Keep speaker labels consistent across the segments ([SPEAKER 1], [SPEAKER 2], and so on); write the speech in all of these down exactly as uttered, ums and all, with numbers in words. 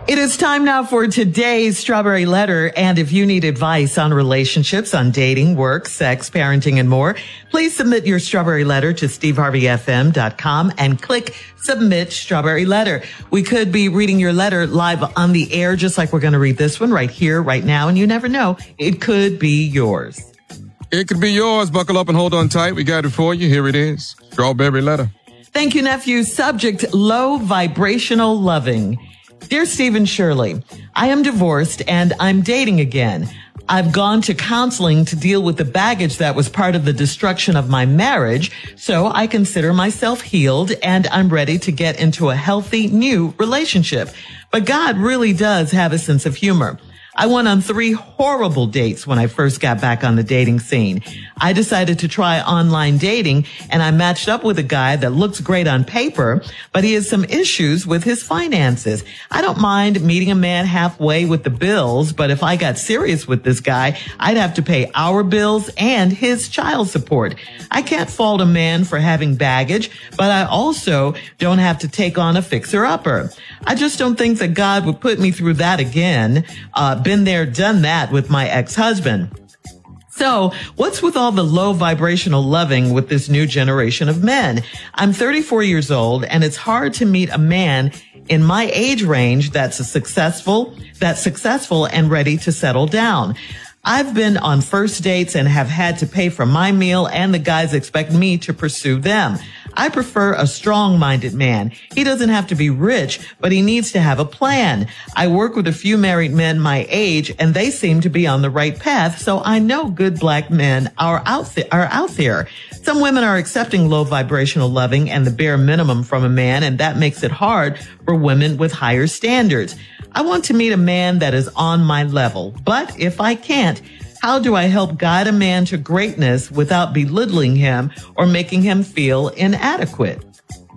[SPEAKER 1] It is time now for today's Strawberry Letter. And if you need advice on relationships, on dating, work, sex, parenting, and more, please submit your Strawberry Letter to steve harvey f m dot com and click Submit Strawberry Letter. We could be reading your letter live on the air, just like we're going to read this one right here, right now. And you never know, it could be yours.
[SPEAKER 2] It could be yours. Buckle up and hold on tight. We got it for you. Here it is. Strawberry Letter.
[SPEAKER 1] Thank you, nephew. Subject, low vibrational loving. Dear Stephen Shirley, I am divorced and I'm dating again. I've gone to counseling to deal with the baggage that was part of the destruction of my marriage, so I consider myself healed and I'm ready to get into a healthy new relationship. But God really does have a sense of humor. I went on three horrible dates when I first got back on the dating scene. I decided to try online dating and I matched up with a guy that looks great on paper, but he has some issues with his finances. I don't mind meeting a man halfway with the bills, but if I got serious with this guy, I'd have to pay our bills and his child support. I can't fault a man for having baggage, but I also don't have to take on a fixer-upper. I just don't think that God would put me through that again. Uh, been there, done that with my ex-husband. So what's with all the low vibrational loving with this new generation of men? I'm thirty-four years old and it's hard to meet a man in my age range that's a successful, that's successful and ready to settle down. I've been on first dates and have had to pay for my meal and the guys expect me to pursue them. I prefer a strong-minded man. He doesn't have to be rich, but he needs to have a plan. I work with a few married men my age and they seem to be on the right path, so I know good black men are out there, are out there. Some women are accepting low vibrational loving and the bare minimum from a man, and that makes it hard for women with higher standards. I want to meet a man that is on my level, but if I can't, how do I help guide a man to greatness without belittling him or making him feel inadequate?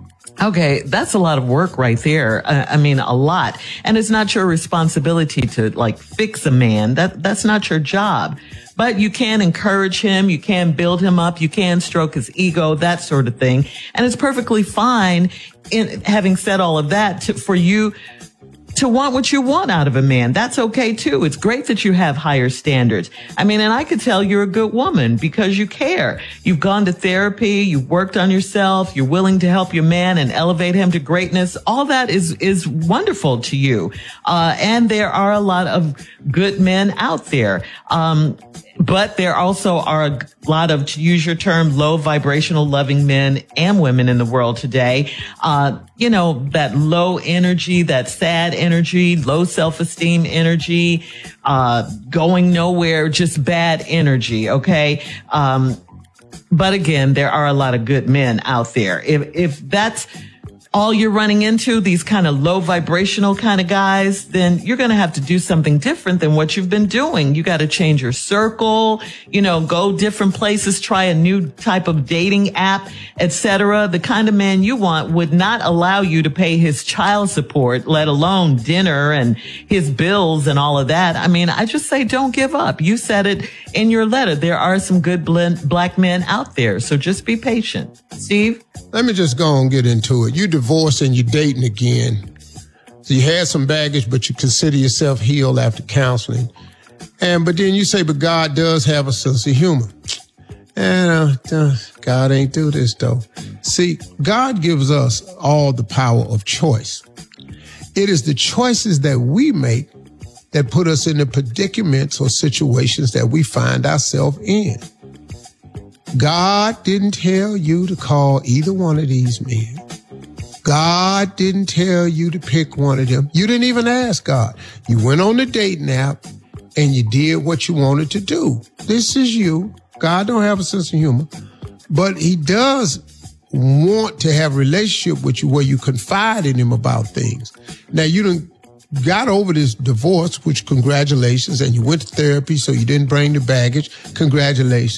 [SPEAKER 1] Okay, that's a lot of work right there. Uh, I mean, a lot. And it's not your responsibility to like fix a man. That that's not your job. But you can encourage him, you can build him up, you can stroke his ego, that sort of thing. And it's perfectly fine, in having said all of that, to, for you to want what you want out of a man. That's okay too. It's great that you have higher standards. I mean, and I could tell you're a good woman because you care. You've gone to therapy, you've worked on yourself, you're willing to help your man and elevate him to greatness. All that is, is wonderful to you. Uh, and there are a lot of good men out there. Um, But there also are a lot of, to use your term, low vibrational loving men and women in the world today. Uh, you know, that low energy, that sad energy, low self-esteem energy, uh, going nowhere, just bad energy. Okay. Um, but again, there are a lot of good men out there. If, if that's all you're running into, these kind of low vibrational kind of guys, then you're going to have to do something different than what you've been doing. You got to change your circle, you know, go different places, try a new type of dating app, et cetera. The kind of man you want would not allow you to pay his child support, let alone dinner and his bills and all of that. I mean, I just say don't give up. You said it in your letter. There are some good black men out there, so just be patient. Steve?
[SPEAKER 3] Let me just go and get into it. You divorced and you're dating again. So you had some baggage, but you consider yourself healed after counseling. And but then you say, but God does have a sense of humor. And uh, God ain't do this, though. See, God gives us all the power of choice. It is the choices that we make that put us in the predicaments or situations that we find ourselves in. God didn't tell you to call either one of these men. God didn't tell you to pick one of them. You didn't even ask God. You went on the dating app and you did what you wanted to do. This is you. God don't have a sense of humor, but he does want to have a relationship with you where you confide in him about things. Now, you done got over this divorce, which congratulations, and you went to therapy, so you didn't bring the baggage. Congratulations.